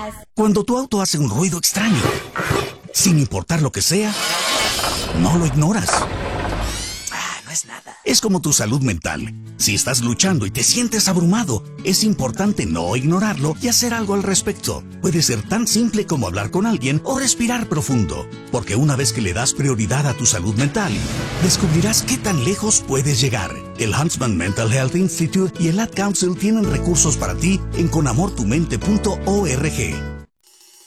Cuando tu auto hace un ruido extraño, sin importar lo que sea, no lo ignoras. No es nada. Es como tu salud mental. Si estás luchando y te sientes abrumado, es importante no ignorarlo y hacer algo al respecto. Puede ser tan simple como hablar con alguien o respirar profundo, porque una vez que le das prioridad a tu salud mental, descubrirás qué tan lejos puedes llegar. El Huntsman Mental Health Institute y el Ad Council tienen recursos para ti en conamortumente.org.